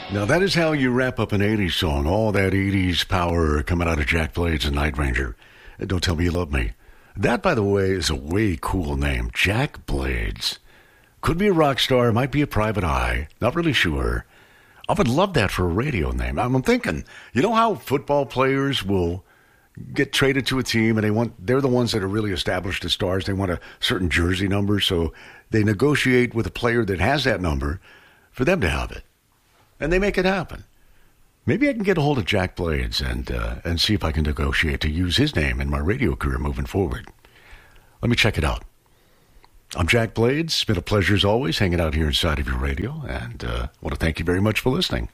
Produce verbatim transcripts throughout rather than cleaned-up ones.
Now, that is how you wrap up an eighties song. All that eighties power coming out of Jack Blades and Night Ranger. Don't Tell Me You Love Me. That, by the way, is a way cool name. Jack Blades. Could be a rock star, might be a private eye. Not really sure. I would love that for a radio name. I'm thinking, you know how football players will get traded to a team and they want, they're the ones that are really established as stars. They want a certain jersey number, so they negotiate with a player that has that number for them to have it. And they make it happen. Maybe I can get a hold of Jack Blades and uh, and see if I can negotiate to use his name in my radio career moving forward. Let me check it out. I'm Jack Blades. It's been a pleasure as always hanging out here inside of your radio. And I uh, want to thank you very much for listening.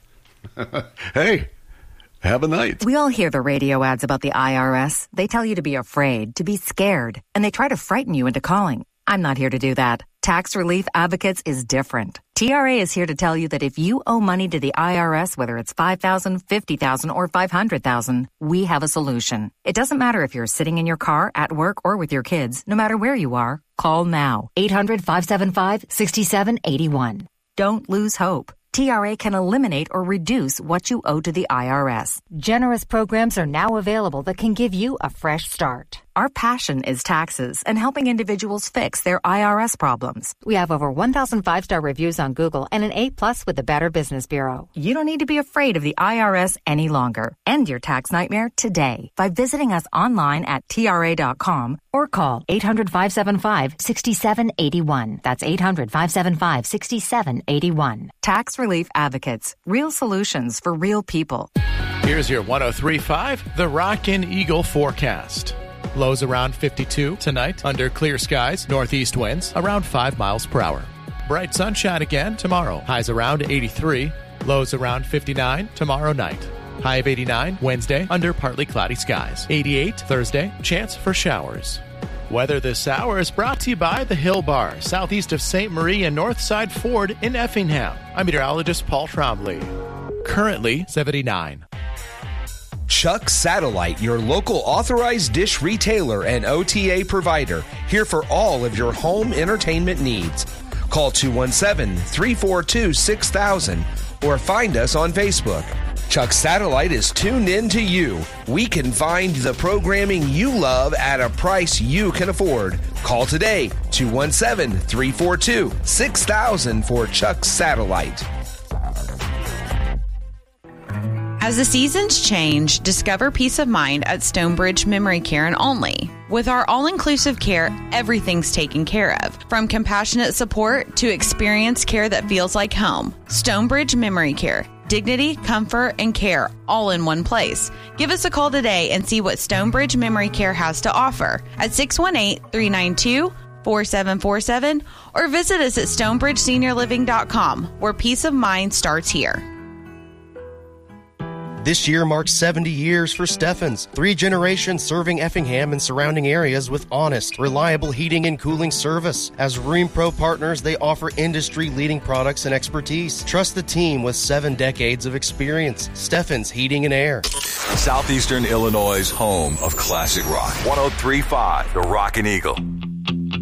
Hey, have a night. We all hear the radio ads about the I R S. They tell you to be afraid, to be scared, and they try to frighten you into calling. I'm not here to do that. Tax Relief Advocates is different. T R A is here to tell you that if you owe money to the I R S, whether it's five thousand dollars, fifty thousand dollars, or five hundred thousand dollars, we have a solution. It doesn't matter if you're sitting in your car, at work, or with your kids. No matter where you are, call now. eight hundred, five seven five, six seven eight one. Don't lose hope. T R A can eliminate or reduce what you owe to the I R S. Generous programs are now available that can give you a fresh start. Our passion is taxes and helping individuals fix their I R S problems. We have over one thousand five-star reviews on Google and an A plus with the Better Business Bureau. You don't need to be afraid of the I R S any longer. End your tax nightmare today by visiting us online at T R A dot com or call eight hundred, five seven five, six seven eight one. That's eight hundred, five seven five, six seven eight one. Tax Relief Advocates. Real solutions for real people. Here's your one oh three point five, The Rockin' Eagle forecast. Lows around fifty-two tonight under clear skies. Northeast winds around five miles per hour. Bright sunshine again tomorrow. Highs around eighty-three. Lows around fifty-nine tomorrow night. High of eighty-nine Wednesday under partly cloudy skies. eighty-eight Thursday. Chance for showers. Weather this hour is brought to you by the Hill Bar, southeast of Saint Marie and Northside Ford in Effingham. I'm meteorologist Paul Trombley. Currently seventy-nine. Chuck Satellite, your local authorized dish retailer and O T A provider, here for all of your home entertainment needs. Call two one seven, three four two, six thousand or find us on Facebook. Chuck Satellite is tuned in to you. We can find the programming you love at a price you can afford. Call today, two one seven, three four two, six thousand for Chuck Satellite. As the seasons change, discover peace of mind at Stonebridge Memory Care and Only. With our all-inclusive care, everything's taken care of. From compassionate support to experienced care that feels like home. Stonebridge Memory Care. Dignity, comfort, and care all in one place. Give us a call today and see what Stonebridge Memory Care has to offer at six one eight, three nine two, four seven four seven or visit us at stonebridge senior living dot com, where peace of mind starts here. This year marks seventy years for Steffens, three generations serving Effingham and surrounding areas with honest, reliable heating and cooling service. As Rheem Pro partners, they offer industry-leading products and expertise. Trust the team with seven decades of experience. Steffens Heating and Air. Southeastern Illinois' home of classic rock. one oh three point five, The Rockin' Eagle.